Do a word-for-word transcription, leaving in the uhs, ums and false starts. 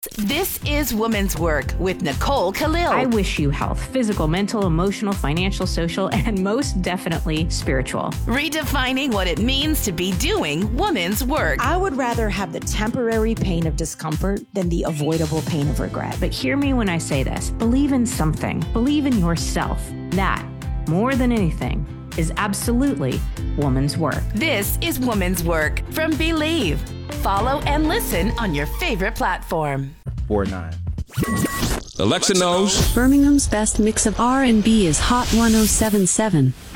This is Woman's Work with Nicole Khalil. I wish you health, physical, mental, emotional, financial, social, and most definitely spiritual. Redefining what it means to be doing woman's work. I would rather have the temporary pain of discomfort than the avoidable pain of regret. But hear me when I say this. Believe in something. Believe in yourself. That, more than anything, is absolutely woman's work. This is Woman's Work from Believe. Follow and listen on your favorite platform. four nine. Alexa knows Birmingham's best mix of R and B is Hot one oh seven point seven.